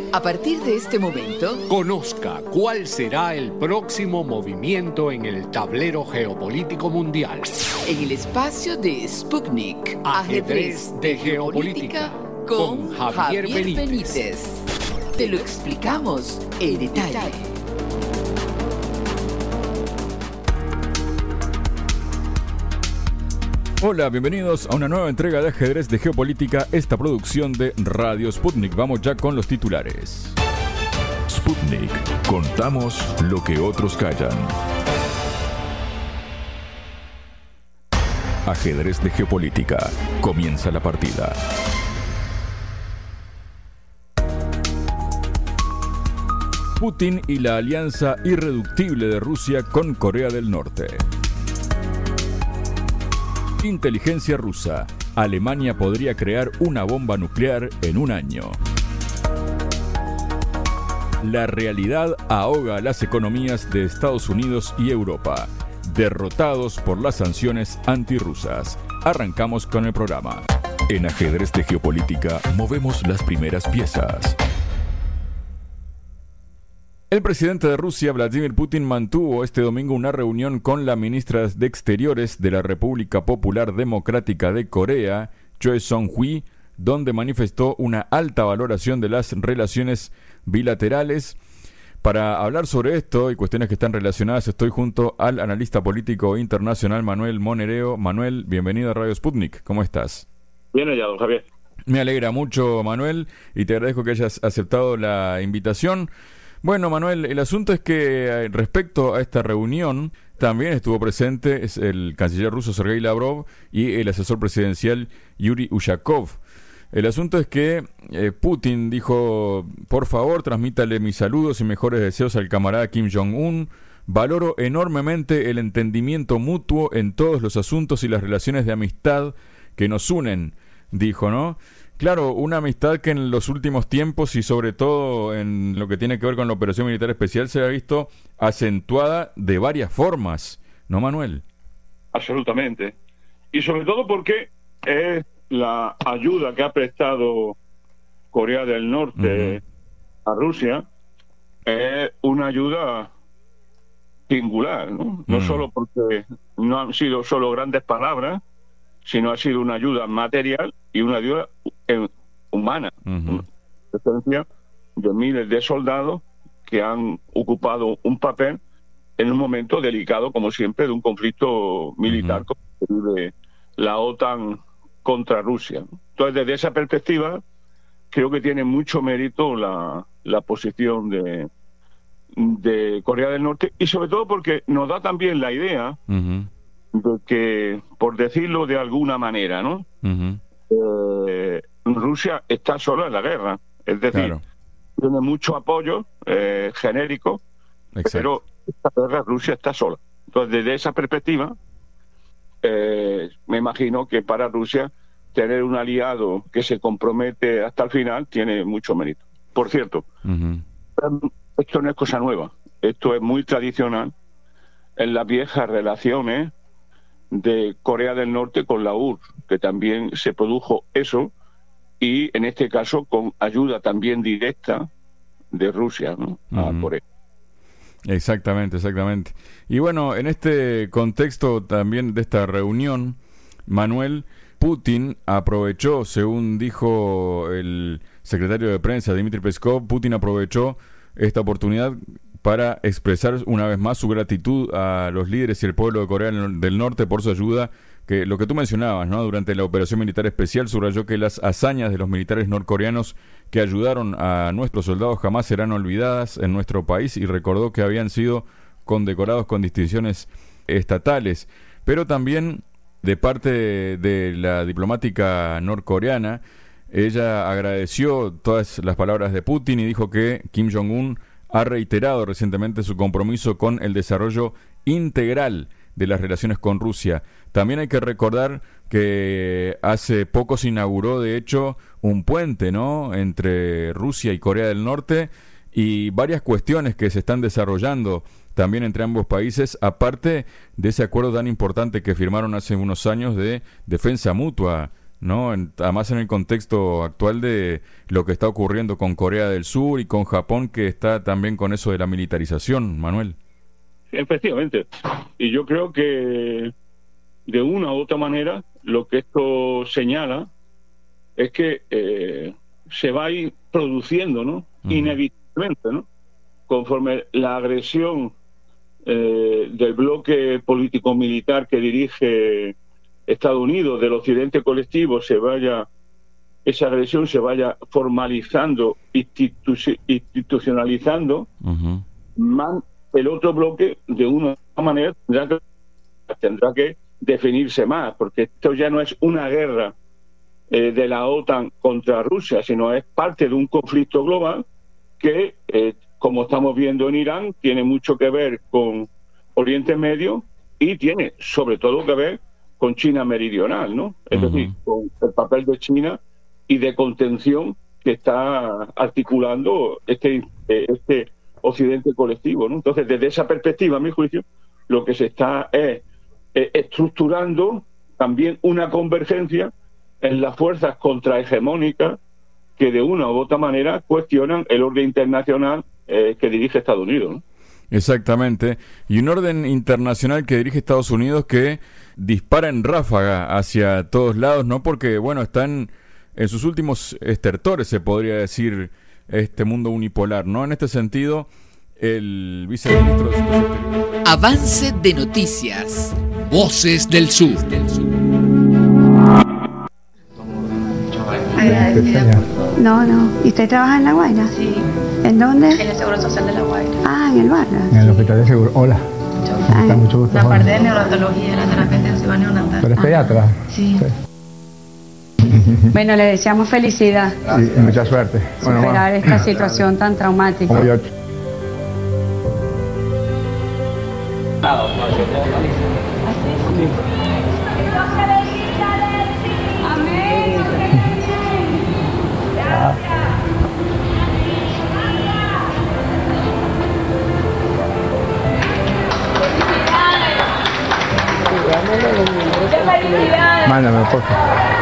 A partir de este momento, conozca cuál será el próximo movimiento en el tablero geopolítico mundial. En el espacio de Sputnik, Ajedrez de Geopolítica, con Javier Benítez. Te lo explicamos en detalle. Hola, bienvenidos a una nueva entrega de Ajedrez de Geopolítica, esta producción de Radio Sputnik. Vamos ya con los titulares. Sputnik. Contamos lo que otros callan. Ajedrez de Geopolítica. Comienza la partida. Putin y la alianza irreductible de Rusia con Corea del Norte. Inteligencia rusa. Alemania podría crear una bomba nuclear en un año. La realidad ahoga a las economías de Estados Unidos y Europa, derrotados por las sanciones antirrusas. Arrancamos con el programa. En Ajedrez de Geopolítica movemos las primeras piezas. El presidente de Rusia, Vladimir Putin, mantuvo este domingo una reunión con la ministra de Exteriores de la República Popular Democrática de Corea, Choi Song-hui, donde manifestó una alta valoración de las relaciones bilaterales. Para hablar sobre esto y cuestiones que están relacionadas, estoy junto al analista político internacional Manuel Monereo. Manuel, bienvenido a Radio Sputnik. ¿Cómo estás? Bien hallado, Javier. Me alegra mucho, Manuel, y te agradezco que hayas aceptado la invitación. Bueno, Manuel, el asunto es que respecto a esta reunión también estuvo presente el canciller ruso Sergei Lavrov y el asesor presidencial Yuri Ushakov. El asunto es que Putin dijo: por favor, transmítale mis saludos y mejores deseos al camarada Kim Jong-un. Valoro enormemente el entendimiento mutuo en todos los asuntos y las relaciones de amistad que nos unen, dijo, ¿no? Claro, una amistad que en los últimos tiempos y sobre todo en lo que tiene que ver con la operación militar especial se ha visto acentuada de varias formas, ¿no, Manuel? Absolutamente. Y sobre todo porque es la ayuda que ha prestado Corea del Norte a Rusia, es una ayuda singular, ¿no? No solo porque no han sido solo grandes palabras, sino ha sido una ayuda material y una ayuda humana. Presencia de miles de soldados que han ocupado un papel en un momento delicado, como siempre, de un conflicto militar como que vive la OTAN contra Rusia. Entonces, desde esa perspectiva, creo que tiene mucho mérito la posición de Corea del Norte, y sobre todo porque nos da también la idea de que, por decirlo de alguna manera, ¿no? Rusia está sola en la guerra, es decir, claro, tiene mucho apoyo genérico, pero esta guerra Rusia está sola. Entonces, desde esa perspectiva, me imagino que para Rusia tener un aliado que se compromete hasta el final tiene mucho mérito. Por cierto, esto no es cosa nueva, esto es muy tradicional en las viejas relaciones de Corea del Norte con la URSS, que también se produjo eso, y en este caso con ayuda también directa de Rusia, ¿no? A Corea. Exactamente. Y bueno, en este contexto también de esta reunión, Manuel, Putin aprovechó, según dijo el secretario de prensa Dmitry Peskov, Putin aprovechó esta oportunidad para expresar una vez más su gratitud a los líderes y el pueblo de Corea del Norte por su ayuda, que lo que tú mencionabas, ¿no? Durante la operación militar especial, subrayó que las hazañas de los militares norcoreanos que ayudaron a nuestros soldados jamás serán olvidadas en nuestro país, y recordó que habían sido condecorados con distinciones estatales. Pero también, de parte de la diplomática norcoreana, ella agradeció todas las palabras de Putin y dijo que Kim Jong-un ha reiterado recientemente su compromiso con el desarrollo integral de las relaciones con Rusia. También hay que recordar que hace poco se inauguró, de hecho, un puente, ¿no?, entre Rusia y Corea del Norte, y varias cuestiones que se están desarrollando también entre ambos países, aparte de ese acuerdo tan importante que firmaron hace unos años de defensa mutua, ¿no? Además en el contexto actual de lo que está ocurriendo con Corea del Sur y con Japón, que está también con eso de la militarización, Manuel. Efectivamente. Y yo creo que de una u otra manera lo que esto señala es que se va a ir produciendo, ¿no? Inevitablemente, ¿no? Conforme la agresión del bloque político-militar que dirige Estados Unidos, del occidente colectivo, esa agresión se vaya formalizando, institucionalizando, el otro bloque de una manera tendrá que definirse más, porque esto ya no es una guerra de la OTAN contra Rusia, sino es parte de un conflicto global que, como estamos viendo en Irán, tiene mucho que ver con Oriente Medio y tiene sobre todo que ver con China meridional, ¿no? Es decir, con el papel de China y de contención que está articulando este occidente colectivo, ¿no? Entonces, desde esa perspectiva, a mi juicio, lo que se está es estructurando también una convergencia en las fuerzas contrahegemónicas que de una u otra manera cuestionan el orden internacional que dirige Estados Unidos, ¿no? Exactamente. Y un orden internacional que dirige Estados Unidos que dispara en ráfaga hacia todos lados, ¿no? Porque, bueno, están en sus últimos estertores, se podría decir, este mundo unipolar, ¿no? En este sentido, el viceministro de Asuntos Exteriores... Avance de noticias. Voces del Sur. No. ¿Y usted trabaja en La Guaira? Sí. ¿En dónde? En el Seguro Social de La Guaira. Ah, en el barrio. En el hospital de seguro. Hola. Está mucho gusto. La parte de neonatología, la terapia intensiva neonatal. ¿Tú eres pediatra? Sí. Bueno, le deseamos felicidad. Sí, y mucha suerte. Superar esta situación tan traumática. Como yo. Mándame, por favor.